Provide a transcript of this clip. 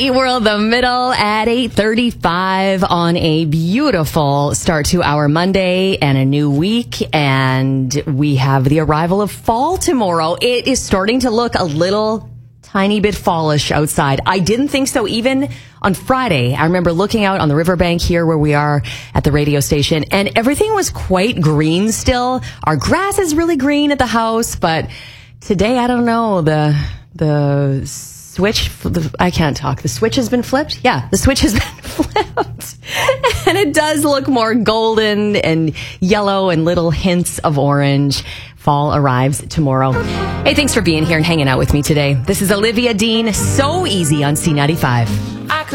We're in the middle at 8:35 on a beautiful start to our Monday and a new week. And we have the arrival of fall tomorrow. It is starting to look a little tiny bit fallish outside. I didn't think so even on Friday. I remember looking out on the riverbank here where we are at the radio station, and everything was quite green still. Our grass is really green at the house, but today, I don't know, the switch, I can't talk. The switch has been flipped? Yeah, the switch has been flipped. And it does look more golden and yellow and little hints of orange. Fall arrives tomorrow. Hey, thanks for being here and hanging out with me today. This is Olivia Dean. So easy on C95.